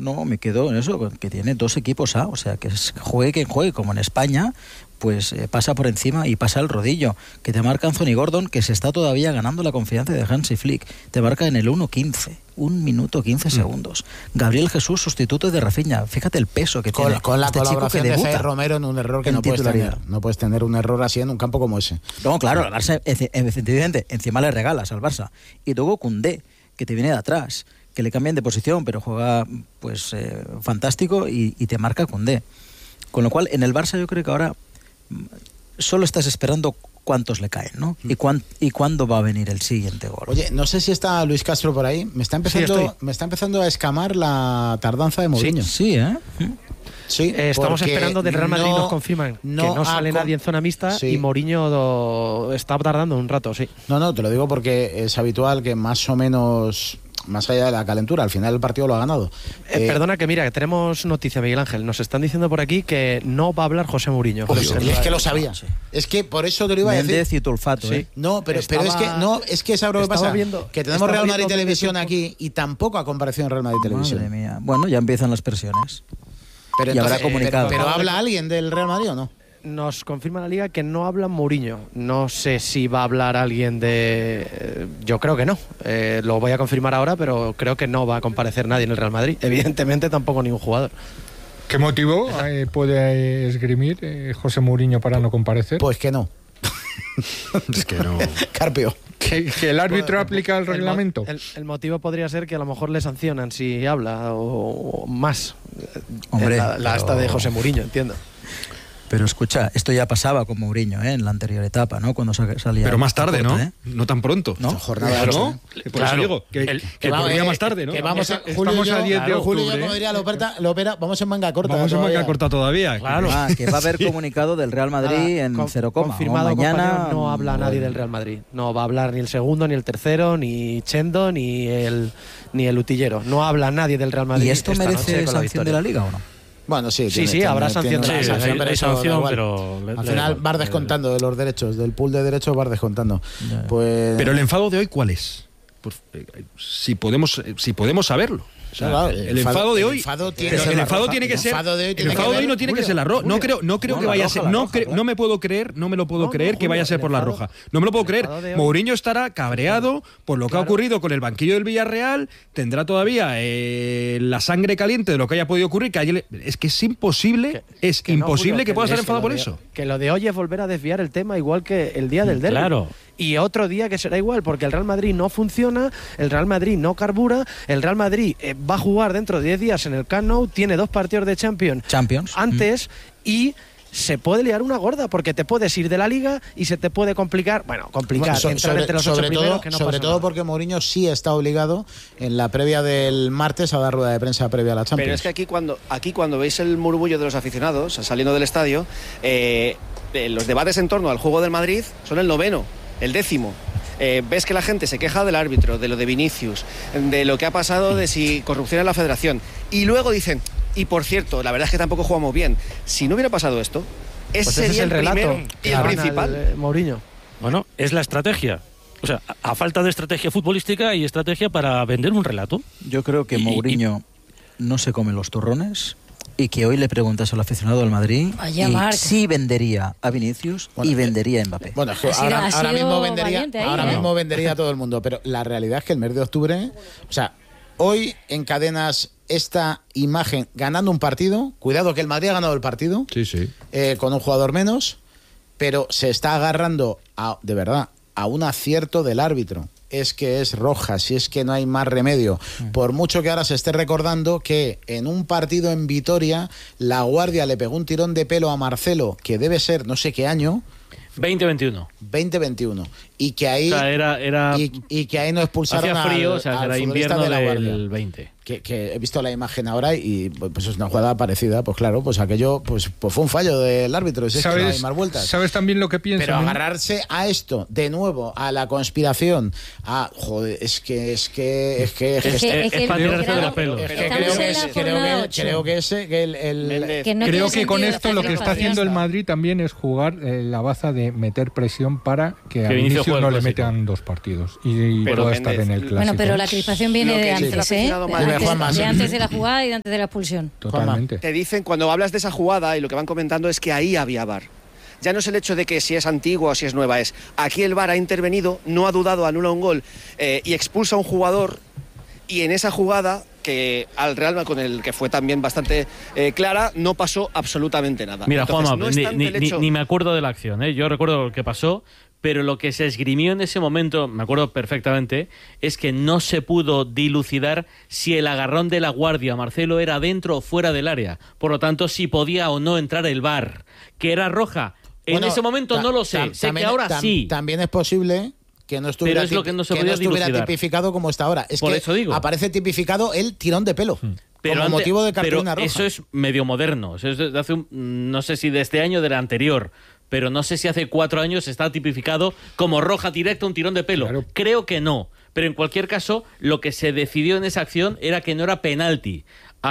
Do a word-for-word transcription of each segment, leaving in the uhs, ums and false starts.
No, me quedo en eso, que tiene dos equipos A, o sea, que juegue quien juegue, como en España, pues eh, pasa por encima y pasa el rodillo, que te marca Anthony Gordon, que se está todavía ganando la confianza de Hansi Flick, te marca en el uno quince, un minuto quince segundos. Gabriel Jesús, sustituto de Rafinha, fíjate el peso que con, tiene con la este colaboración chico que de Cés Romero en un error que no puedes tener, no puedes tener un error así en un campo como ese. No, claro, al Barça, evidentemente, encima le regalas al Barça, y luego Koundé, que te viene de atrás, que le cambian de posición, pero juega pues eh, fantástico y, y te marca Koundé. Con lo cual, en el Barça yo creo que ahora solo estás esperando cuántos le caen, ¿no? Y, cuán, y cuándo va a venir el siguiente gol. Oye, no sé si está Luis Castro por ahí. Me está empezando, sí, me está empezando a escamar la tardanza de Mourinho. Sí, sí, ¿eh? Sí, eh, estamos esperando del Real Madrid, no, nos confirman no que no sale nadie en zona mixta, sí. Y Mourinho do, está tardando un rato, sí. No, no, te lo digo porque es habitual que más o menos, más allá de la calentura, al final el partido lo ha ganado. Eh, eh, perdona que mira, que tenemos noticia, Miguel Ángel. Nos están diciendo por aquí que no va a hablar José Mourinho. Pues, y es que lo sabía. Sí. Es que por eso te lo iba a decir. Méndez y Tulfato, sí. ¿eh? No, pero, estaba, pero es que no, es que es algo que pasa. Viendo, que tenemos Real Madrid Televisión aquí y tampoco ha comparecido en Real Madrid Televisión. Madre mía. Bueno, ya empiezan las presiones. Pero, y entonces, habrá comunicado. Pero, pero ¿habla alguien del Real Madrid o no? Nos confirma la Liga que no habla Mourinho. No sé si va a hablar alguien de... Eh, yo creo que no. Eh, lo voy a confirmar ahora, pero creo que no va a comparecer nadie en el Real Madrid. Evidentemente tampoco ningún jugador. ¿Qué motivo eh, puede esgrimir eh, José Mourinho para no comparecer? Pues que no. Es que no. Carpio. ¿Que, que el árbitro aplica el reglamento? El, el motivo podría ser que a lo mejor le sancionan si habla o, o más. Hombre, la, la pero... hasta de José Mourinho, entiendo. Pero escucha, esto ya pasaba con Mourinho, ¿eh? En la anterior etapa, ¿no? Cuando salía. Pero más tarde, corta, ¿no? ¿eh? No tan pronto. ¿No? Jornada ¿no? Por claro. eso digo, que, el, que, que podría eh, más tarde, ¿no? Que vamos a, Estamos Julio a diez de octubre. Julio, como diría Loperta, Lopera, vamos en manga corta. Vamos en todavía. manga corta todavía. Claro. Ah, que va a haber comunicado del Real Madrid Nada, en con, cero coma. Confirmado, mañana no habla nadie del Real Madrid. No va a hablar ni el segundo, ni el tercero, ni Chendo, ni el ni el utillero. No habla nadie del Real Madrid. ¿Y esto esta merece noche con la sanción de la Liga o no? Bueno, sí, sí, tiene, sí, tiene, habrá tiene, sanción. tiene Sí, sanción, hay, pero, hay sanción, igual. pero le, al le final igual. vas descontando de los derechos, del pool de derechos vas descontando. Ya. Pues Pero el enfado de hoy, ¿cuál es? Pues, eh, si podemos, si podemos saberlo. O sea, claro, el enfado de hoy, el enfado tiene, el enfado tiene que el ser, enfado de hoy el tiene enfado que de hoy ver, no tiene Julio, que ser la roja. No creo, no creo No, que la vaya roja, a ser, la no, roja, cre- claro. no me puedo creer, no me lo puedo No, creer no, que Julio, vaya a ser el por la enfado- roja. No me lo puedo el creer. enfado de hoy- Mourinho estará cabreado por lo que Claro. ha ocurrido con el banquillo del Villarreal, tendrá todavía eh, la sangre caliente de lo que haya podido ocurrir, que ayer le- es que es imposible, Que- es que no, imposible Julio, que pueda estar es- enfadado que por lo de- eso. Que lo de hoy es volver a desviar el tema igual que el día del derbi. Claro. Y otro día que será igual, porque el Real Madrid no funciona, el Real Madrid no carbura, el Real Madrid eh, va a jugar dentro de diez días en el Camp Nou, tiene dos partidos de Champions, Champions. antes y se puede liar una gorda porque te puedes ir de la Liga y se te puede complicar, bueno, complicar, Bueno, so- entrar sobre, entre los sobre ocho primeros, todo, que no sobre pasa todo nada. porque Mourinho sí está obligado en la previa del martes a dar rueda de prensa previa a la Champions. Pero es que aquí cuando, aquí cuando veis el murmullo de los aficionados saliendo del estadio, eh, eh, los debates en torno al juego del Madrid son el noveno, el décimo. Eh, ves que la gente se queja del árbitro, de lo de Vinicius, de lo que ha pasado, de si corrupción en la federación. Y luego dicen, y por cierto, la verdad es que tampoco jugamos bien. Si no hubiera pasado esto, ese Pues ese sería es el el, relato primero que y el gana principal. el, eh, Mourinho. Bueno, es la estrategia. O sea, a, a falta de estrategia futbolística hay estrategia para vender un relato. Yo creo que Y- Mourinho no se come los turrones y que hoy le preguntas al aficionado del Madrid Vaya, y Marc. sí vendería a Vinicius Bueno, y vendería a Mbappé. Bueno, es que Ha sido- ahora, ha ahora sido mismo vendería, valiente ahí, ahora ¿eh? mismo vendería a todo el mundo, pero la realidad es que el mes de octubre, o sea, hoy encadenas esta imagen ganando un partido, cuidado que el Madrid ha ganado el partido, Sí, sí. eh, con un jugador menos, pero se está agarrando a, de verdad, a un acierto del árbitro. Es que es roja, si es que no hay más remedio. Por mucho que ahora se esté recordando que en un partido en Vitoria, La Guardia le pegó un tirón de pelo a Marcelo, que debe ser no sé qué año, veinte veintiuno. veinte veintiuno, y que ahí O sea, era, era y, y que ahí no expulsaron hacía frío, al, o sea, al era futbolista invierno de La Guardia. del veinte. Que, que he visto la imagen ahora y pues es una jugada parecida, pues claro, pues aquello pues, pues fue un fallo del árbitro, si es que no hay ¿Sabes, más vueltas. ¿Sabes también lo que pienso? Pero ¿no? agarrarse a esto, de nuevo, a la conspiración, a joder, es que es que es que es que, Es que- Es- es que es para tirarse de creo- los pelos. es que estamos creo que en es- la creo jornada que ocho. creo que ese que el, el- Méndez. Que no Creo tiene que con sentido esto esta lo que está haciendo el circunstancia. Madrid también es jugar eh, la baza de meter presión para que a Que Vinicius Vinicius juegue no el le clásico. metan dos partidos y, y Pero pueda estar Méndez, en el clásico. Bueno, pero la crispación viene Lo que de dice el antes, ¿eh? aficionado A madridista antes, Juanma, de sí. antes de la jugada y de antes de la expulsión. Totalmente. Te dicen, cuando hablas de esa jugada, y lo que van comentando es que ahí había V A R. Ya no es el hecho de que si es antigua o si es nueva, es aquí el V A R ha intervenido, no ha dudado, anula un gol eh, y expulsa a un jugador, y en esa jugada, que al Real, con el que fue también bastante eh, clara, no pasó absolutamente nada. Mira, Entonces, Juanma, no es ni, tanto ni- el hecho- ni- ni me acuerdo de la acción, ¿eh? Yo recuerdo lo que pasó, pero lo que se esgrimió en ese momento, me acuerdo perfectamente, es que no se pudo dilucidar si el agarrón de la guardia, Marcelo, era dentro o fuera del área. Por lo tanto, si podía o no entrar el V A R. ¿Que era roja? En Bueno, ese momento ta- no lo sé, tam- sé también- que ahora tam- sí. También es posible que no estuviera, Pero es lo tipi- que no se que podía estuviera dilucidar. tipificado como está ahora. Es Por que eso digo. aparece tipificado el tirón de pelo Pero como ante- motivo de pero cartulina roja. eso es medio moderno. Eso es de hace un- no sé si de este año o del anterior. Pero no sé si hace cuatro años está tipificado como roja directa un tirón de pelo. Claro. Creo que no. Pero en cualquier caso, lo que se decidió en esa acción era que no era penalti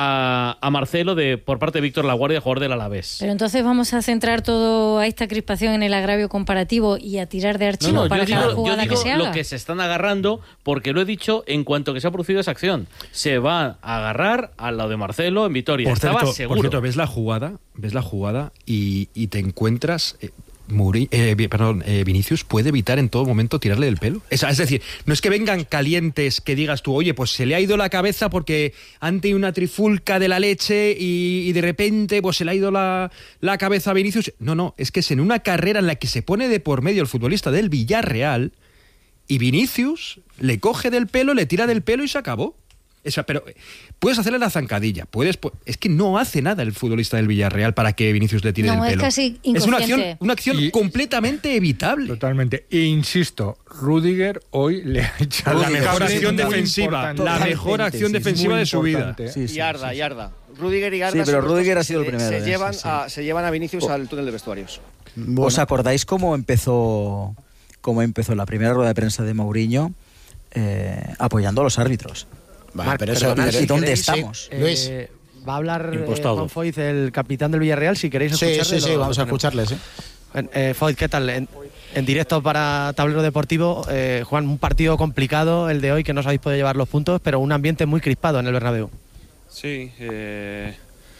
a, a Marcelo de por parte de Víctor Laguardia, jugador del Alavés. Pero entonces vamos a centrar toda esta crispación en el agravio comparativo y a tirar de No, archivo no, para yo cada digo, yo jugada digo que se haga. lo que se están agarrando, porque lo he dicho en cuanto que se ha producido esa acción. Se va a agarrar al lado de Marcelo en Vitoria. Por Estaba cierto, seguro. por cierto, ves la jugada, ves la jugada y, y te encuentras. eh, Muri- eh, vi- perdón, eh, Vinicius puede evitar en todo momento tirarle del pelo. Es, es decir, no es que vengan calientes que digas tú, oye, pues se le ha ido la cabeza porque han tenido una trifulca de la leche y, y de repente pues se le ha ido la, la cabeza a Vinicius. No, no, es que es en una carrera en la que se pone de por medio el futbolista del Villarreal y Vinicius le coge del pelo, le tira del pelo y se acabó. Esa, pero eh, puedes hacerle la zancadilla, puedes, pu- es que no hace nada el futbolista del Villarreal para que Vinicius le tire No, del es pelo. casi Es una acción, inconsciente. una acción Y- completamente evitable. Totalmente. E insisto, Rudiger hoy le ha echado La Rudiger, mejor sí, acción muy defensiva, importante. la mejor Totalmente, acción sí, sí, defensiva muy de su vida. importante. Sí, sí, Yarda, sí, sí. yarda. Rudiger y Yarda. Sí, pero son los Rudiger dos ha sido el que primero, Se sí, llevan, sí, sí. A, se llevan a Vinicius al túnel de vestuarios. Bueno, ¿Os acordáis cómo empezó, cómo empezó la primera rueda de prensa de Mourinho eh, apoyando a los árbitros? va, Marc, pero eso, perdonad, ¿y si dónde queréis, estamos? Eh, Luis. Va a hablar eh, Impostado. Juan Foyt, el capitán del Villarreal, si queréis sí, escucharle. sí, sí, lo- vamos lo a tenemos. escucharles. ¿eh? Bueno, eh, Foyt, ¿qué tal? En, en directo para Tablero Deportivo, eh, Juan, un partido complicado el de hoy, que no os habéis podido llevar los puntos, pero un ambiente muy crispado en el Bernabéu. Sí, eh,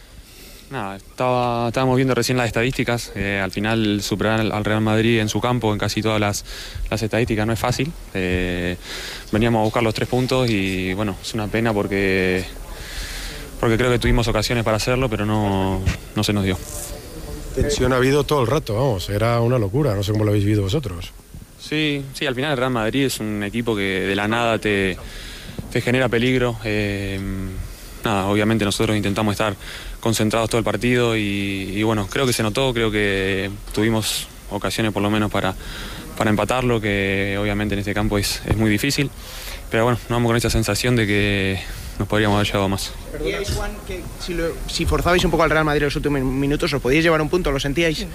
nada, estaba, estábamos viendo recién las estadísticas. eh, al final, superar al al Real Madrid en su campo, en casi todas las, las estadísticas, no es fácil. Eh, veníamos a buscar los tres puntos y bueno, es una pena porque, porque creo que tuvimos ocasiones para hacerlo, pero no, no se nos dio. Tensión ha habido todo el rato, vamos, era una locura, no sé cómo lo habéis vivido vosotros. Sí, sí, al final el Real Madrid es un equipo que de la nada te, te genera peligro. eh, nada, obviamente nosotros intentamos estar concentrados todo el partido y, y bueno, creo que se notó, creo que tuvimos ocasiones por lo menos para, para empatarlo, que obviamente en este campo es, es muy difícil, pero bueno, nos vamos con esa sensación de que nos podríamos haber llevado más. ¿Sentíais, Juan, que si, lo- si forzabais un poco al Real Madrid en los últimos minutos, os podíais llevar un punto? ¿Lo sentíais?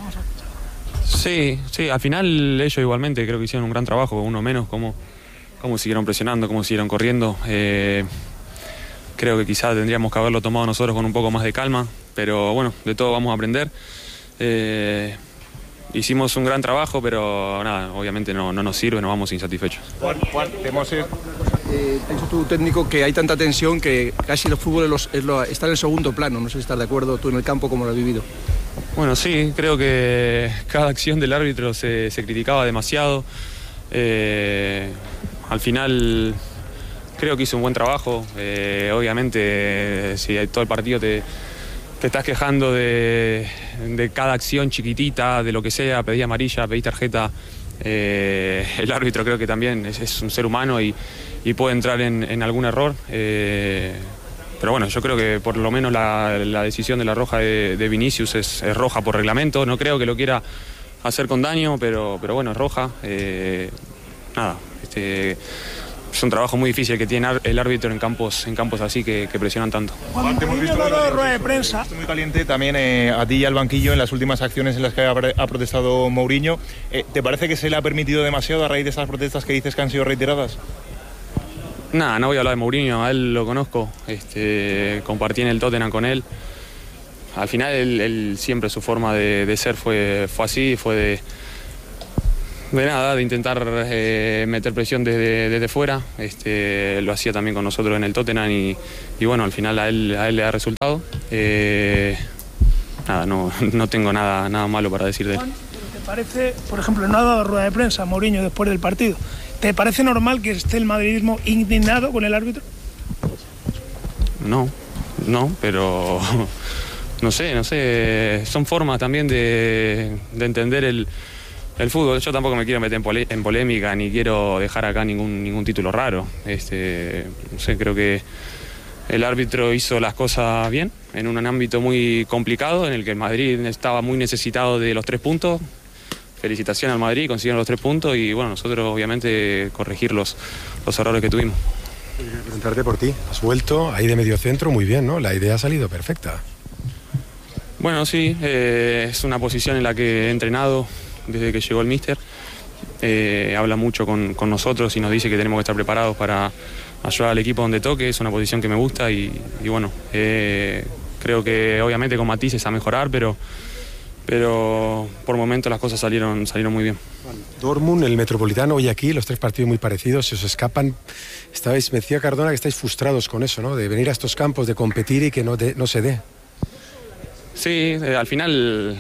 Sí, sí, al final ellos igualmente creo que hicieron un gran trabajo, uno menos, cómo, cómo siguieron presionando, cómo siguieron corriendo. Eh, creo que quizás tendríamos que haberlo tomado nosotros con un poco más de calma, pero bueno, de todo vamos a aprender. Eh, hicimos un gran trabajo, pero nada, obviamente no, no nos sirve, nos vamos insatisfechos. Juan, Juan, hemos... Eh, ha dicho tu técnico que hay tanta tensión que casi el fútbol es los- es lo- está en el segundo plano. No sé si estás de acuerdo tú en el campo, cómo lo has vivido. Bueno, sí, creo que cada acción del árbitro se, se criticaba demasiado. Eh, al final creo que hizo un buen trabajo. Eh, obviamente, si todo el partido te, te estás quejando de, de cada acción chiquitita, de lo que sea, pedí amarilla, pedí tarjeta, eh, el árbitro creo que también es, es un ser humano y, y puede entrar en, en algún error. Eh, Pero bueno, yo creo que por lo menos la, la decisión de la roja de, de Vinicius es, es roja por reglamento. No creo que lo quiera hacer con daño, pero, pero bueno, es roja. Eh, nada, este, es un trabajo muy difícil que tiene el árbitro en campos, en campos así que, que presionan tanto. Juan, te hemos visto rueda de prensa. Muy caliente también eh, a ti y al banquillo en las últimas acciones en las que ha, ha protestado Mourinho. Eh, ¿Te parece que se le ha permitido demasiado a raíz de esas protestas que dices que han sido reiteradas? Nada, no voy a hablar de Mourinho, a él lo conozco, este, compartí en el Tottenham con él. Al final él, él siempre su forma de, de ser fue, fue así, fue de, De nada, de intentar eh, meter presión desde, desde fuera. Este, lo hacía también con nosotros en el Tottenham y, y bueno, al final a él, a él le da resultado. Eh, nada, no, no tengo nada, nada malo para decir de él. ¿Te parece, por ejemplo, no ha dado rueda de prensa Mourinho después del partido? ¿Te parece normal que esté el madridismo indignado con el árbitro? No, no, pero no sé, no sé, son formas también de, de entender el El fútbol. Yo tampoco me quiero meter en, pole, en polémica ni quiero dejar acá ningún, ningún título raro. Este, no sé, creo que el árbitro hizo las cosas bien en un ámbito muy complicado en el que el Madrid estaba muy necesitado de los tres puntos. Felicitaciones al Madrid, consiguieron los tres puntos y bueno, nosotros obviamente corregir los, los errores que tuvimos. Preguntarte por ti, has vuelto ahí de medio centro muy bien, ¿no? La idea ha salido perfecta. Bueno, sí, eh, es una posición en la que he entrenado desde que llegó el míster. Eh, habla mucho con, con nosotros y nos dice que tenemos que estar preparados para ayudar al equipo donde toque. Es una posición que me gusta y, y bueno, eh, creo que obviamente con matices a mejorar, pero, pero por momentos las cosas salieron, salieron muy bien. Dortmund, el Metropolitano, hoy aquí, los tres partidos muy parecidos, se os escapan. Estabais, me decía Cardona que estáis frustrados con eso, ¿no? De venir a estos campos, de competir y que no, de, no se dé. Sí, eh, al final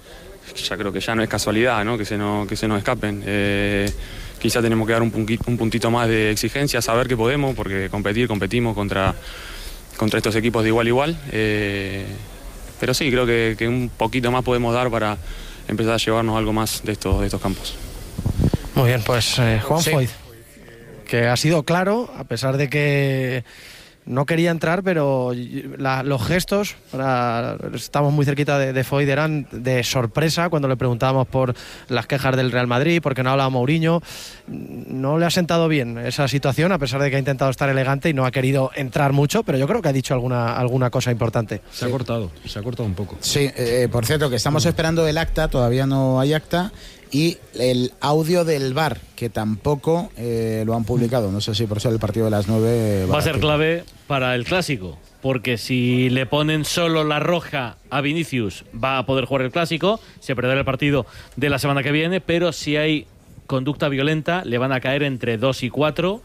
ya creo que ya no es casualidad, ¿no? que, se no, que se nos escapen. Eh, quizá tenemos que dar un puntito, un puntito más de exigencia, saber que podemos, porque competir, competimos contra, contra estos equipos de igual a igual. Eh, pero sí, creo que, que un poquito más podemos dar para empezar a llevarnos algo más de estos, de estos campos. Muy bien, pues eh, Juan Sí. Foyth, que ha sido claro, a pesar de que no quería entrar, pero la, los gestos, para, estamos muy cerquita de, de Foyth, eran de sorpresa cuando le preguntábamos por las quejas del Real Madrid, porque no hablaba Mourinho. No le ha sentado bien esa situación, a pesar de que ha intentado estar elegante y no ha querido entrar mucho, pero yo creo que ha dicho alguna, alguna cosa importante. Se ha cortado, se ha cortado un poco. Sí, eh, por cierto, que estamos esperando el acta, todavía no hay acta, y el audio del V A R, que tampoco eh, lo han publicado. No sé si por ser el partido de las nueve va a ser clave para el Clásico, porque si le ponen solo la roja a Vinicius va a poder jugar el Clásico, se perderá el partido de la semana que viene, pero si hay conducta violenta le van a caer entre dos y cuatro.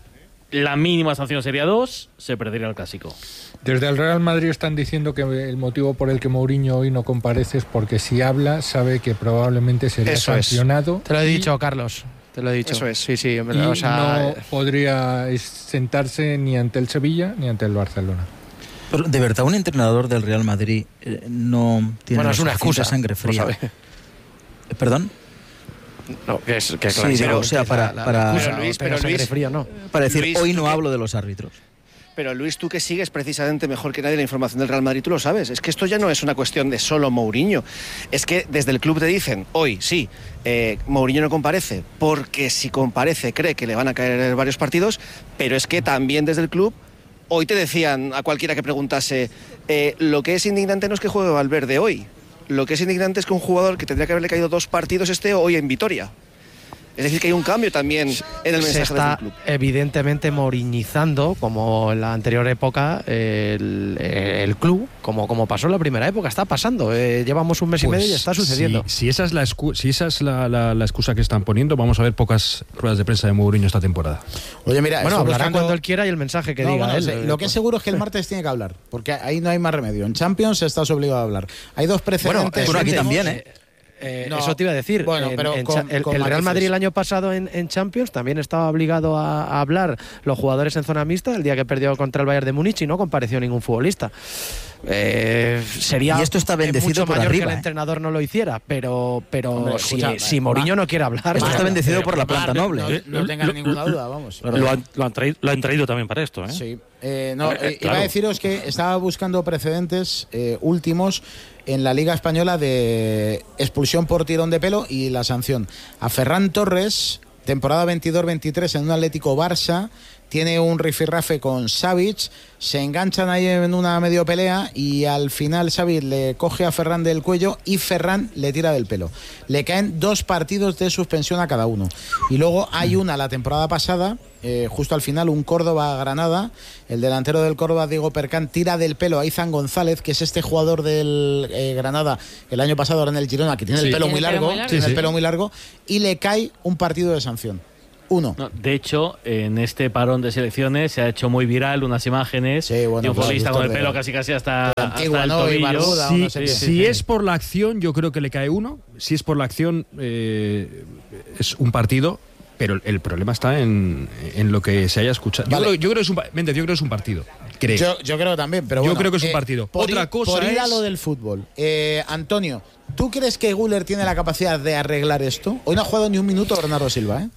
La mínima sanción sería dos, se perdería el Clásico. Desde el Real Madrid están diciendo que el motivo por el que Mourinho hoy no comparece es porque si habla sabe que probablemente sería Eso sancionado. es. Te lo he dicho, Carlos. Te lo he dicho. Eso es. Sí, sí. Y O sea, no podría sentarse ni ante el Sevilla ni ante el Barcelona. Pero, ¿de verdad un entrenador del Real Madrid eh, no tiene Bueno, es una la suficiente excusa, sangre lo fría? sabe. Eh, ¿Perdón? No, que es que Sí, claro, digo, o sea, para, la- la para, excusa, Pero Luis, tenga pero sangre Luis- fría, no. para decir, Luis, hoy ¿tú no qué- hablo de los árbitros. Pero Luis, tú que sigues precisamente mejor que nadie la información del Real Madrid, tú lo sabes. Es que esto ya no es una cuestión de solo Mourinho. Es que desde el club te dicen, hoy sí, eh, Mourinho no comparece, porque si comparece cree que le van a caer varios partidos, pero es que también desde el club, hoy te decían a cualquiera que preguntase, eh, lo que es indignante no es que juegue Valverde hoy, lo que es indignante es que un jugador que tendría que haberle caído dos partidos esté hoy en Vitoria. Es decir, que hay un cambio también en el Se mensaje está del club. evidentemente moriñizando, como en la anterior época, el, el club, como, como pasó en la primera época. Está pasando. Eh, llevamos un mes y Pues medio y está sucediendo. Si, si esa es, la, excu si esa es la, la, la excusa que están poniendo, vamos a ver pocas ruedas de prensa de Mourinho esta temporada. Oye, mira, Bueno, estoy hablará buscando- cuando él quiera y el mensaje que No, diga bueno, él. sí, lo que es seguro es que el martes tiene que hablar, porque ahí no hay más remedio. En Champions estás obligado a hablar. Hay dos precedentes. Bueno, aquí últimos. también, ¿eh? Eh, No, eso te iba a decir. bueno, En- pero en con- cha- el, con el Real matices. Madrid el año pasado en, en Champions también estaba obligado a, a hablar los jugadores en zona mixta el día que perdió contra el Bayern de Múnich y no compareció ningún futbolista. Eh, sería Y esto está bendecido mucho por mayor arriba, que el ¿eh? entrenador no lo hiciera, pero pero Hombre, si, escucha, si va- Mourinho no quiere hablar, Esto va- está bendecido Pero por la planta Mar, noble. No, ¿eh? no tengan ninguna duda, vamos. Lo han, lo han traído, lo han traído también para esto, ¿eh? Sí. Eh, no, Eh, eh, eh, Iba claro. a deciros que estaba buscando precedentes eh, últimos en la Liga Española de expulsión por tirón de pelo y la sanción. A Ferran Torres, temporada veintidós veintitrés en un Atlético Barça, tiene un rifirrafe con Savic, se enganchan ahí en una medio pelea y al final Savic le coge a Ferran del cuello y Ferran le tira del pelo. Le caen dos partidos de suspensión a cada uno. Y luego hay una la temporada pasada, eh, justo al final, un Córdoba-Granada. El delantero del Córdoba, Diego Percán, tira del pelo a Izan González, que es este jugador del eh, Granada el año pasado ahora en el Girona, que tiene sí. el pelo muy largo, muy largo. Tiene sí, el sí. pelo muy largo, y le cae un partido de sanción. Uno. No, de hecho, en este parón de selecciones se ha hecho muy viral unas imágenes sí, bueno, de un futbolista con el pelo de, casi casi hasta, antigua, hasta el ¿no? tobillo. Barbuda, sí, no sé si sí, es sí. por la acción, yo creo que le cae uno. Si es por la acción, eh, es un partido. Pero el problema está en, en lo que se haya escuchado. Vale. Yo, creo, yo, creo es un, Méndez, yo creo que es un partido. Creo. Yo, yo creo también, pero bueno, yo creo que es un eh, partido. Por Otra ir, cosa por ir es... a lo del fútbol. Eh, Antonio, ¿tú crees que Güler tiene la capacidad de arreglar esto? Hoy no ha jugado ni un minuto Bernardo Silva, ¿eh?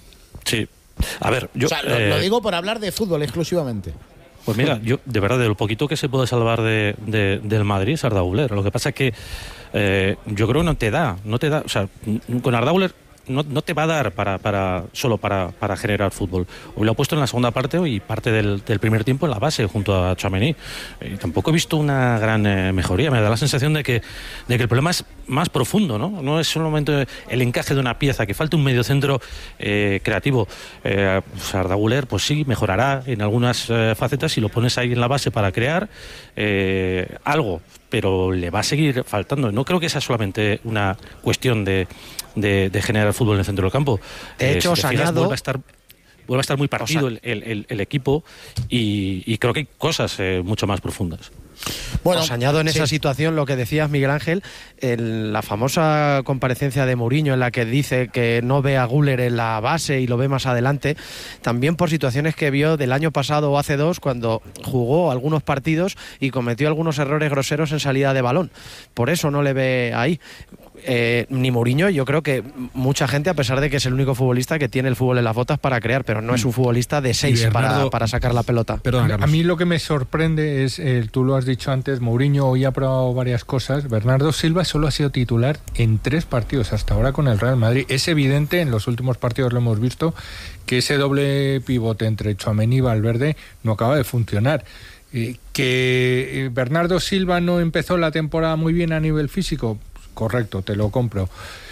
Sí. A ver, yo... O sea, lo, eh... lo digo por hablar de fútbol exclusivamente. Pues mira, yo de verdad, de lo poquito que se puede salvar de, de, del Madrid es Arda Güler. Lo que pasa es que eh, yo creo que no te da, no te da, o sea, con Arda Güler No, no te va a dar para, para solo para, para generar fútbol. Hoy lo ha puesto en la segunda parte y parte del, del primer tiempo en la base junto a Tchouaméni. Eh, tampoco he visto una gran eh, mejoría. Me da la sensación de que, de que el problema es más profundo, ¿no? No es solamente el encaje de una pieza, que falta un mediocentro eh, creativo. Eh, pues Arda Güler, pues sí, mejorará en algunas eh, facetas si lo pones ahí en la base para crear eh, algo, pero le va a seguir faltando. No creo que sea solamente una cuestión de De, de generar fútbol en el centro del campo. De hecho, eh, si os añado... vuelve a estar vuelve a estar muy partido el, el, el equipo y, y creo que hay cosas eh, mucho más profundas. Bueno, os añado en sí. esa situación lo que decías, Miguel Ángel, en la famosa comparecencia de Mourinho en la que dice que no ve a Güler en la base y lo ve más adelante, también por situaciones que vio del año pasado o hace dos, cuando jugó algunos partidos y cometió algunos errores groseros en salida de balón. Por eso no le ve ahí. Eh, ni Mourinho, yo creo que mucha gente, a pesar de que es el único futbolista que tiene el fútbol en las botas para crear, pero no es un futbolista de seis Bernardo, para, para sacar la pelota. Perdón, a mí lo que me sorprende es, eh, tú lo has dicho antes, Mourinho hoy ha probado varias cosas. Bernardo Silva solo ha sido titular en tres partidos hasta ahora con el Real Madrid. Es evidente, en los últimos partidos lo hemos visto, que ese doble pivote entre Tchouaméni y Valverde no acaba de funcionar. Eh, que Bernardo Silva no empezó la temporada muy bien a nivel físico, correcto, te lo compro.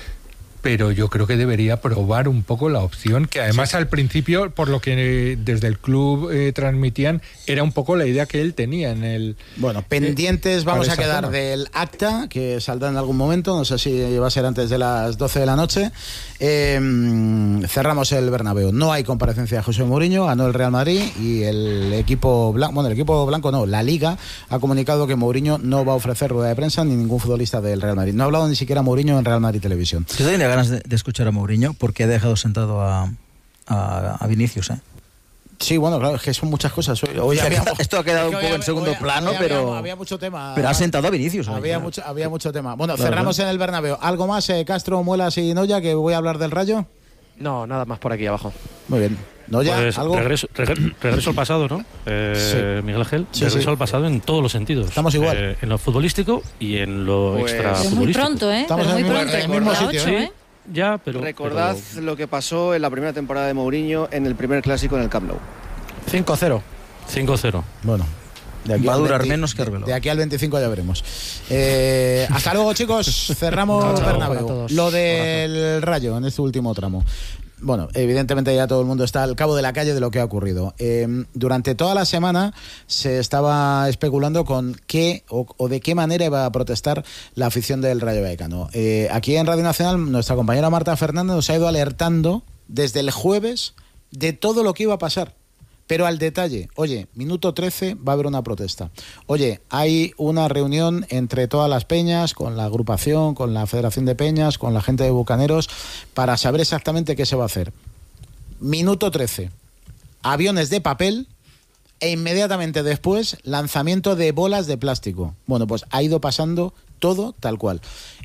Pero yo creo que debería probar un poco la opción, que además sí. al principio, por lo que desde el club eh, transmitían, era un poco la idea que él tenía en el... Bueno, pendientes eh, vamos a quedar zona. del acta, que saldrá en algún momento, no sé si va a ser antes de las doce de la noche. Eh, cerramos el Bernabéu. No hay comparecencia de José Mourinho, ganó el Real Madrid y el equipo blanco, bueno, el equipo blanco no, la Liga ha comunicado que Mourinho no va a ofrecer rueda de prensa ni ningún futbolista del Real Madrid. No ha hablado ni siquiera Mourinho en Real Madrid Televisión. Yo tenía ganas de, de escuchar a Mourinho porque ha dejado sentado a, a, a Vinicius, ¿eh? Sí, bueno, claro, es que son muchas cosas. Hoy, hoy había, esto ha quedado un poco había, en segundo hoy, plano, hoy pero había, había mucho tema. Pero ha sentado a Vinicius. Había, hoy, mucho, había mucho tema. Bueno, claro, cerramos claro. en el Bernabéu. ¿Algo más, eh, Castro, Muelas y Noya, que voy a hablar del Rayo? No, nada más por aquí abajo. Muy bien. ¿Noya, pues algo? Regreso, regreso, regreso al pasado, ¿no? Eh, sí. Miguel Ángel, sí, regreso sí. al pasado en todos los sentidos. Estamos igual. Eh, en lo futbolístico y en lo pues, extra futbolístico. Muy pronto, ¿eh? Estamos pero en muy el pronto. mismo, mismo sitio, ocho, ¿eh? Ya, pero... Recordad pero... lo que pasó en la primera temporada de Mourinho en el primer clásico en el Camp Nou. cinco cero. cinco cero. Bueno. De aquí va a durar veinte, menos que Arbeloa. De aquí al veinticinco ya veremos. Eh, hasta luego, chicos. Cerramos no, Bernabéu. Lo del Rayo en este último tramo. Bueno, evidentemente ya todo el mundo está al cabo de la calle de lo que ha ocurrido. Eh, durante toda la semana se estaba especulando con qué o, o de qué manera iba a protestar la afición del Rayo Vallecano. Eh, aquí en Radio Nacional, nuestra compañera Marta Fernández nos ha ido alertando desde el jueves de todo lo que iba a pasar. Pero al detalle, oye, minuto trece va a haber una protesta. Oye, hay una reunión entre todas las peñas, con la agrupación, con la Federación de Peñas, con la gente de Bucaneros, para saber exactamente qué se va a hacer. Minuto trece, aviones de papel e inmediatamente después lanzamiento de bolas de plástico. Bueno, pues ha ido pasando todo tal cual.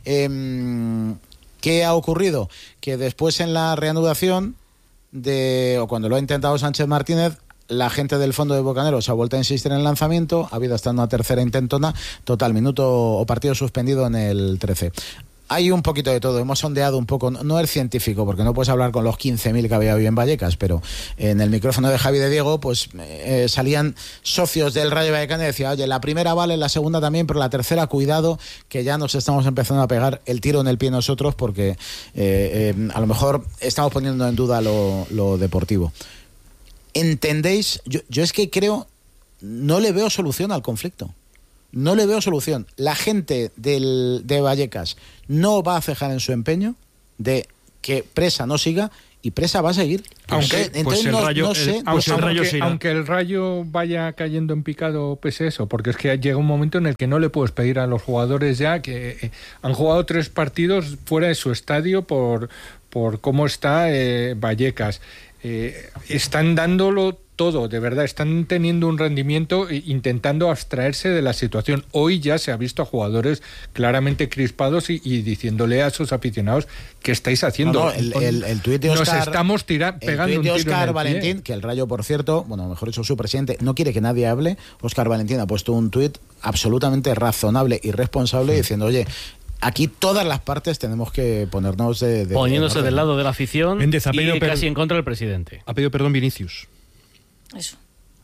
Eh, ¿Qué ha ocurrido? Que después en la reanudación de, o cuando lo ha intentado Sánchez Martínez, la gente del fondo de Bucaneros ha vuelto a insistir en el lanzamiento, ha habido hasta una tercera intentona, total, minuto o partido suspendido en el trece. hay un poquito de todo. Hemos sondeado un poco, no el científico, porque no puedes hablar con los quince mil que había hoy en Vallecas, pero en el micrófono de Javi de Diego, pues eh, salían socios del Rayo Vallecano y decían, oye, la primera vale, la segunda también, pero la tercera, cuidado, que ya nos estamos empezando a pegar el tiro en el pie nosotros, porque eh, eh, a lo mejor estamos poniendo en duda lo, lo deportivo. ¿Entendéis? Yo, yo es que creo, no le veo solución al conflicto. No le veo solución. La gente del, de Vallecas no va a cejar en su empeño de que Presa no siga, y Presa va a seguir. Aunque, entonces, pues el no, rayo, no sé, el, no pues sé. el Aunque, rayo aunque el Rayo vaya cayendo en picado pese a eso, porque es que llega un momento en el que no le puedes pedir a los jugadores ya que eh, han jugado tres partidos fuera de su estadio por, por cómo está eh, Vallecas. Eh, están dándolo todo, de verdad, están teniendo un rendimiento e intentando abstraerse de la situación. Hoy ya se ha visto a jugadores claramente crispados y, y diciéndole a sus aficionados ¿qué estáis haciendo? No, no, el, el, el tuit de Oscar, nos estamos tira, pegando el tuit de un tiro Oscar en el Valentín, pie. que el Rayo, por cierto, bueno, mejor dicho, su presidente no quiere que nadie hable. Oscar Valentín ha puesto un tuit absolutamente razonable y responsable, sí, diciendo, oye, aquí todas las partes tenemos que ponernos de... de poniéndose de del lado de la afición Méndez, ha pedido y per- casi en contra del presidente. Ha pedido perdón Vinicius. Eso.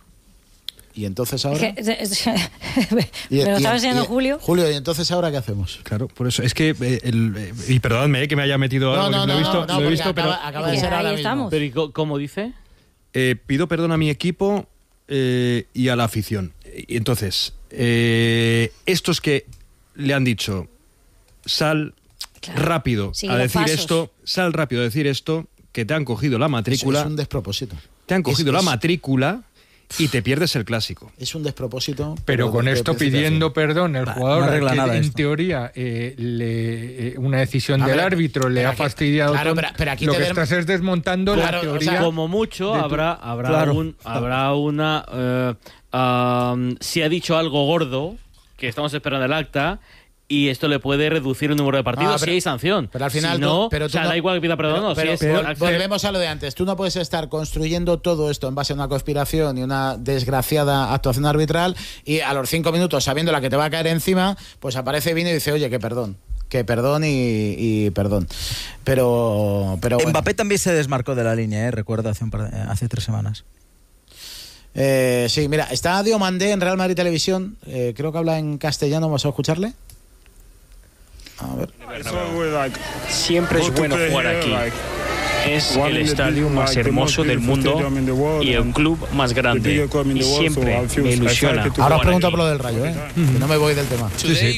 Y entonces ahora... Es que, es, es, Y- me lo y- estaba enseñando y- Julio. Julio, ¿y entonces ahora qué hacemos? Claro, por eso. Es que, eh, el, eh, y perdónme eh, que me haya metido No, algo, no, que no, lo he visto, no, no, lo he porque visto acaba- pero acaba de Que ser ahí ahora mismo. estamos. Pero ¿y co- cómo dice? eh, pido perdón a mi equipo eh, y a la afición. Y entonces, eh, estos que le han dicho, sal Claro. rápido Sigue a los decir pasos. esto, sal rápido a decir esto, que te han cogido la Es, matrícula, es un despropósito. te han cogido es- la es- matrícula y te pierdes el clásico. Es un despropósito. Pero con de- de esto principio a pidiendo fin. perdón el Va, jugador, no arregla que nada en esto. teoría eh, le, eh, una decisión A del ver, árbitro le pero ha aquí- fastidiado claro, todo, pero- pero aquí lo te que den- estás es desmontando Claro, la o teoría. sea, Como mucho de tu- habrá habrá Claro. un habrá una eh, um, si ha dicho algo gordo que estamos esperando el acta y esto le puede reducir el número de partidos Ah, pero- si hay sanción. Pero al final si tú- no, pero o tú sea, no- da igual que pida perdón Pero, o no, pero- si es pero acce- volvemos a lo de antes. Tú no puedes estar construyendo todo esto en base a una conspiración y una desgraciada actuación arbitral y a los cinco minutos, sabiendo la que te va a caer encima, pues aparece Vini y dice, oye, que perdón. Que perdón y, y perdón. Pero, pero bueno. Mbappé también se desmarcó de la línea, ¿eh? Recuerdo, hace, un par de- hace tres semanas. Eh, sí, mira, está Diomandé en Real Madrid Televisión. Eh, creo que habla en castellano. ¿Vamos a escucharle? A ver. Siempre es bueno jugar aquí. Es el estadio más hermoso del mundo y el club más grande. Y siempre me ilusiona. Ahora os jugar pregunto aquí. por lo del Rayo, ¿eh? Que no me voy del tema.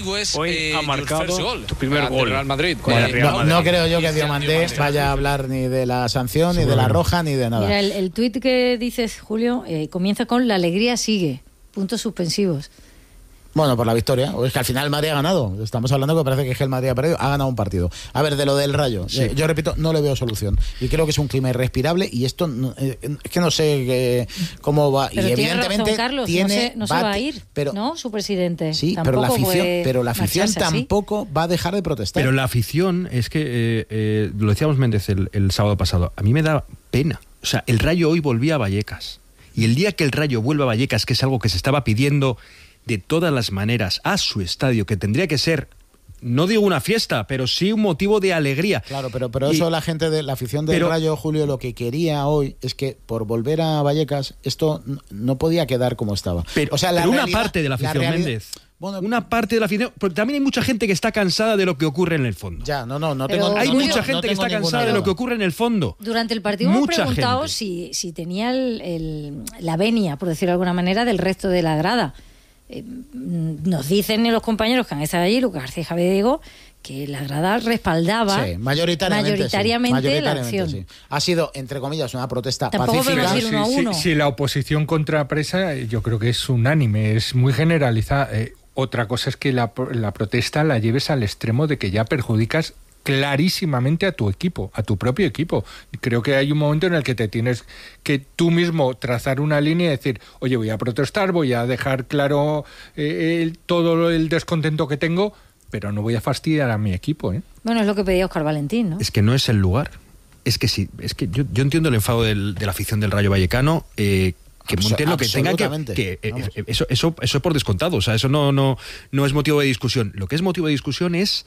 Hoy ha marcado tu primer gol. gol. Real Madrid. con el Real No, Madrid. no creo yo que Diomandé vaya a hablar ni de la sanción, ni de la roja, ni de nada. Mira, el, el tuit que dices, Julio, eh, comienza con la alegría sigue. Puntos suspensivos. Bueno, por la victoria. O es que al final el Madrid ha ganado. Estamos hablando que parece que es que el Madrid ha perdido. Ha ganado un partido. A ver, de lo del Rayo. Sí. Eh, yo repito, no le veo solución. Y creo que es un clima irrespirable. Y esto, no- eh, es que no sé eh, cómo va. Pero y tiene evidentemente razón, Carlos, tiene. no se, no se va a ir, Pero, ¿no? Su presidente. sí, pero la Tampoco afición, puede pero la afición marcharse así. tampoco va a dejar de protestar. Pero la afición, es que, eh, eh, lo decíamos Méndez el, el sábado pasado, a mí me da pena. O sea, el Rayo hoy volvía a Vallecas. Y el día que el Rayo vuelva a Vallecas, que es algo que se estaba pidiendo de todas las maneras a su estadio, que tendría que ser, no digo una fiesta, pero sí un motivo de alegría. Claro, pero, pero Y- eso la gente de la afición del pero- Rayo, Julio, lo que quería hoy es que por volver a Vallecas esto n- no podía quedar como estaba. Pero, o sea, la pero una realidad- parte de la afición, realidad- Méndez. Bueno, Una parte de la afición, porque también hay mucha gente que está cansada de lo que ocurre en el fondo. ya, no, no, no Pero, tengo. Hay no Julio, mucha tengo- gente no que tengo está ninguna cansada de duda. lo que ocurre en el fondo. Durante el partido hemos Mucha preguntado gente. si, si tenía el, el- la venia, por decirlo de alguna manera, del resto de la grada. Eh, mm, nos dicen los compañeros que han estado allí, Lucas García y Javier Diego, que la grada respaldaba Sí, mayoritariamente, mayoritariamente sí, la mayoritariamente, acción. sí. Ha sido, entre comillas, una protesta Tampoco pacífica. podemos ir uno a Sí, sí, uno. sí, la oposición contra Presa yo creo que es unánime, es muy generalizada. Eh, otra cosa es que la, la protesta la lleves al extremo de que ya perjudicas clarísimamente a tu equipo, a tu propio equipo. Creo que hay un momento en el que te tienes que tú mismo trazar una línea y decir, oye, voy a protestar, voy a dejar claro eh, el- todo el descontento que tengo, pero no voy a fastidiar a mi equipo, ¿eh? Bueno, es lo que pedía Oscar Valentín, ¿no? Es que no es el lugar. Es que sí, es que yo, yo entiendo el enfado del- de la afición del Rayo Vallecano, eh, que Abso- monten lo que tenga que, absolutamente. que eh, Vamos. eh, eso, eso, eso por descontado, o sea, eso no, no, no es motivo de discusión. Lo que es motivo de discusión es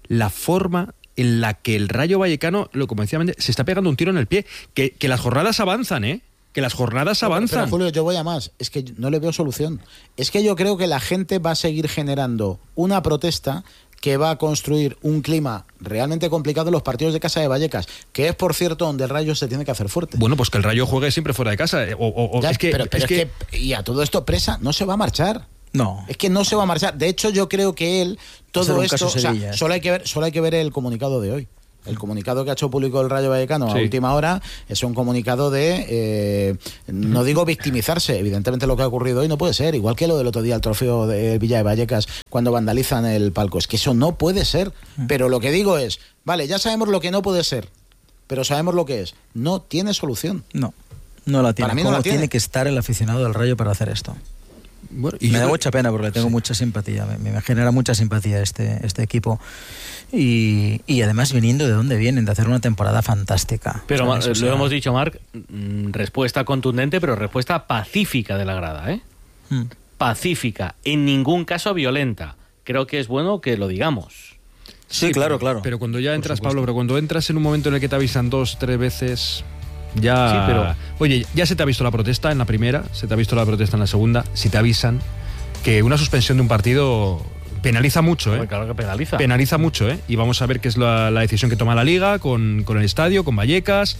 la forma en la que el Rayo Vallecano, lo como decía Méndez, se está pegando un tiro en el pie. Que, que las jornadas avanzan, ¿eh? Que las jornadas pero, avanzan. Pero, Julio, yo voy a más. Es que no le veo solución. Es que yo creo que la gente va a seguir generando una protesta que va a construir un clima realmente complicado en los partidos de casa de Vallecas, que es, por cierto, donde el Rayo se tiene que hacer fuerte. Bueno, pues que el Rayo juegue siempre fuera de casa. O, o, ya, es que, pero, pero es es que... que... Y a todo esto, Presa no se va a marchar. No. Es que no se va a marchar. De hecho, yo creo que él, todo esto... O sea, solo hay que ver, solo hay que ver el comunicado de hoy. El comunicado que ha hecho público el Rayo Vallecano sí. a última hora es un comunicado de, eh, no digo victimizarse, evidentemente lo que ha ocurrido hoy no puede ser, igual que lo del otro día, el trofeo de Villa de Vallecas, cuando vandalizan el palco, es que eso no puede ser, pero lo que digo es, vale, ya sabemos lo que no puede ser, pero sabemos lo que es, no tiene solución. No, no la tiene. Para mí ¿Cómo no la tiene? tiene que estar el aficionado del Rayo para hacer esto? Bueno, y me da yo... mucha pena porque le tengo sí. mucha simpatía, me, me genera mucha simpatía este, este equipo y, y además viniendo de donde vienen, de hacer una temporada fantástica. Pero ¿sabes? lo O sea, hemos dicho, Marc, respuesta contundente, pero respuesta pacífica de la grada, ¿eh? Hmm. Pacífica, en ningún caso violenta. Creo que es bueno que lo digamos. Sí, sí claro, pero, claro. Pero cuando ya entras, Pablo, pero cuando entras en un momento en el que te avisan dos, tres veces... Ya, sí, pero... Oye, ya se te ha visto la protesta en la primera, se te ha visto la protesta en la segunda, si te avisan que una suspensión de un partido penaliza mucho, ¿eh? Claro que penaliza. Penaliza mucho, ¿eh? Y vamos a ver qué es la, la decisión que toma la Liga con, con el estadio, con Vallecas.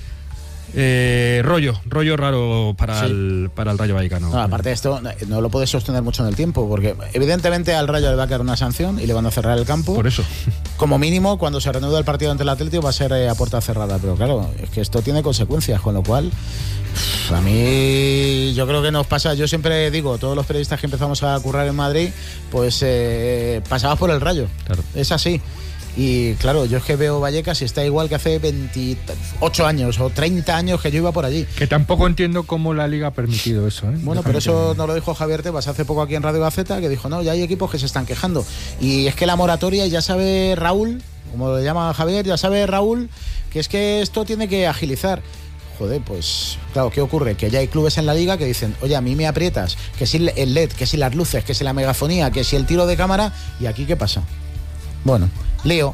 Eh, rollo, rollo raro para, sí. el, para el Rayo Vallecano. No, aparte de esto, no lo puedes sostener mucho en el tiempo, porque evidentemente al Rayo le va a caer una sanción y le van a cerrar el campo. Por eso. Como mínimo, cuando se reanude el partido ante el Atlético va a ser eh, a puerta cerrada. Pero claro, es que esto tiene consecuencias, con lo cual, a mí yo creo que nos pasa, yo siempre digo, todos los periodistas que empezamos a currar en Madrid, pues eh, pasabas por el Rayo. Claro. Es así. Y claro, yo es que veo Vallecas y está igual que hace veintiocho años o treinta años que yo iba por allí. Que tampoco entiendo cómo la Liga ha permitido eso, ¿eh? Bueno, pero eso nos lo dijo Javier Tebas hace poco aquí en Radio Gaceta, que dijo, no, ya hay equipos que se están quejando. Y es que la moratoria, ya sabe Raúl, como lo llama Javier, ya sabe Raúl, que es que esto tiene que agilizar. Joder, pues claro, ¿qué ocurre? Que ya hay clubes en la Liga que dicen, oye, a mí me aprietas, que si el L E D, que si las luces, que si la megafonía, que si el tiro de cámara, ¿y aquí qué pasa? Bueno, lío.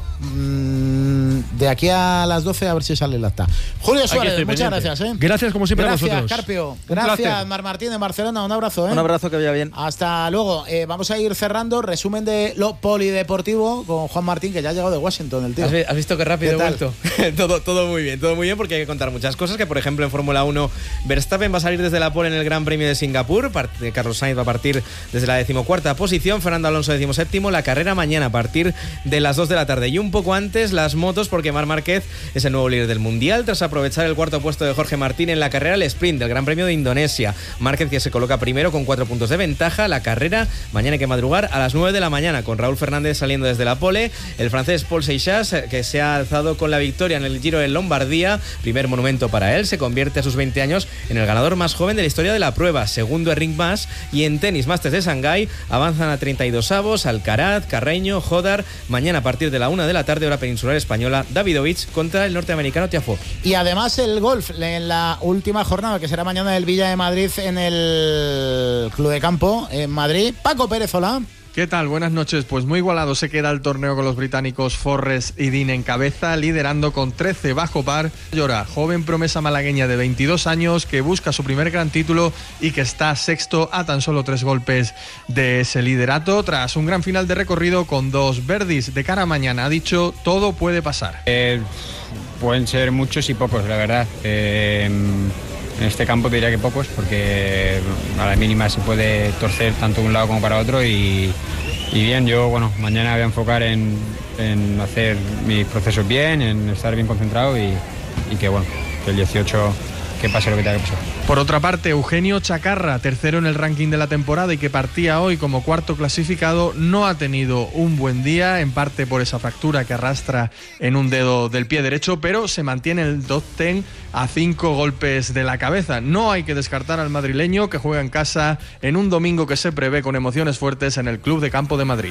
Mm, de aquí a las doce a ver si sale el acta. Julio Suárez, muchas gracias. ¿eh? Gracias como siempre gracias, a vosotros. Carpio. Gracias, Mar Martín de Barcelona. Un abrazo. ¿eh? Un abrazo, que vaya bien. Hasta luego. Eh, vamos a ir cerrando. Resumen de lo polideportivo con Juan Martín, que ya ha llegado de Washington, el tío. ¿Has, has visto qué rápido ¿Qué he vuelto? todo, todo muy bien, todo muy bien, porque hay que contar muchas cosas. Que por ejemplo en Fórmula uno Verstappen va a salir desde la pole en el Gran Premio de Singapur. Carlos Sainz va a partir desde la decimocuarta posición. Fernando Alonso decimoséptimo. La carrera mañana a partir de las dos de la tarde. Y un poco antes las motos, porque Marc Márquez es el nuevo líder del Mundial tras aprovechar el cuarto puesto de Jorge Martín en la carrera al sprint del Gran Premio de Indonesia. Márquez, que se coloca primero con cuatro puntos de ventaja. La carrera mañana hay que madrugar a las nueve de la mañana con Raúl Fernández saliendo desde la pole. El francés Paul Seixas, que se ha alzado con la victoria en el Giro de Lombardía, primer monumento para él, se convierte a sus veinte años en el ganador más joven de la historia de la prueba. Segundo Enric Mas, y en tenis Masters de Shanghái avanzan a treinta y dos avos Alcaraz, Carreño, Jodar. Mañana a partir de la una de la tarde, hora peninsular española, Davidovich contra el norteamericano Tiafoe. Y además el golf en la última jornada, que será mañana del Villa de Madrid en el Club de Campo en Madrid. Paco Pérez, hola. ¿Qué tal? Buenas noches. Pues muy igualado se queda el torneo con los británicos Forrest y Dean en cabeza, liderando con trece bajo par. Llora, joven promesa malagueña de veintidós años que busca su primer gran título y que está sexto a tan solo tres golpes de ese liderato, tras un gran final de recorrido con dos birdies de cara a mañana. Ha dicho, todo puede pasar. Eh, pueden ser muchos y pocos, la verdad. Eh, En este campo te diría que pocos, porque a la mínima se puede torcer tanto de un lado como para otro y, y bien, yo bueno, mañana voy a enfocar en, en hacer mis procesos bien, en estar bien concentrado y, y que bueno, que el dieciocho que pase lo que tenga que pasar. Por otra parte, Eugenio Chacarra, tercero en el ranking de la temporada y que partía hoy como cuarto clasificado, no ha tenido un buen día, en parte por esa fractura que arrastra en un dedo del pie derecho, pero se mantiene en el top diez a cinco golpes de la cabeza. No hay que descartar al madrileño, que juega en casa en un domingo que se prevé con emociones fuertes en el Club de Campo de Madrid.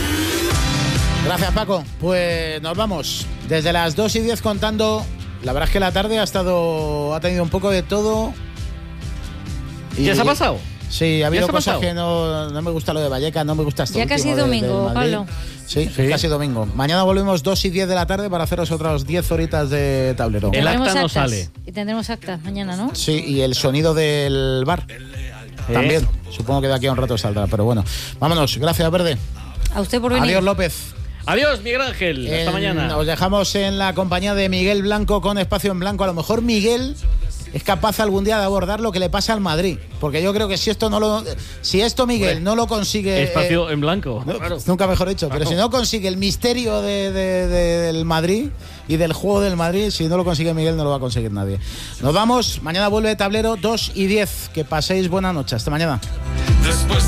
Gracias, Paco. Pues nos vamos desde las dos y diez contando. La verdad es que la tarde ha estado, ha tenido un poco de todo. ¿Qué se ha pasado? Sí, ha habido ¿Ya cosas se ha que no, no me gusta lo de Vallecas, no me gusta esto Ya casi último de- domingo, del Madrid. Pablo. Sí, Sí. casi domingo. Mañana volvemos dos y diez de la tarde para haceros otras diez horitas de tablero. El Tendremos acta no actas. sale. Y tendremos actas mañana, ¿no? Sí, y el sonido del bar. También. Supongo que de aquí a un rato saldrá, pero bueno. Vámonos. Gracias, Verde. A usted por venir. Adiós, López. Adiós, Miguel Ángel. Hasta En- mañana. Os dejamos en la compañía de Miguel Blanco con Espacio en Blanco. A lo mejor Miguel es capaz algún día de abordar lo que le pasa al Madrid, porque yo creo que si esto no lo si esto Miguel Hombre, no lo consigue Espacio eh, en blanco. no, Claro. nunca mejor dicho, pero si no consigue el misterio de, de- de- del Madrid y del juego del Madrid, si no lo consigue Miguel no lo va a conseguir nadie. Nos vamos, mañana vuelve Tablero dos y diez. Que paséis buena noche, hasta mañana.